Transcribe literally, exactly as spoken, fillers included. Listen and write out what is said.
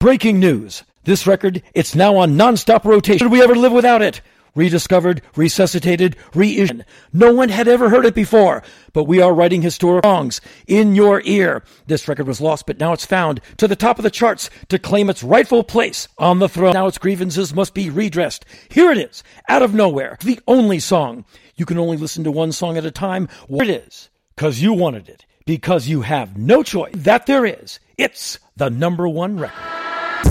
Breaking news. This record, it's now on non-stop rotation. Did we ever live without it? Rediscovered, resuscitated, reissued. No one had ever heard it before, but we are writing historic songs in your ear. This record was lost, but now it's found to the top of the charts to claim its rightful place on the throne. Now its grievances must be redressed. Here it is, out of nowhere, the only song. You can only listen to one song at a time. What it is, because you wanted it, because you have no choice. That there is. It's the number one record.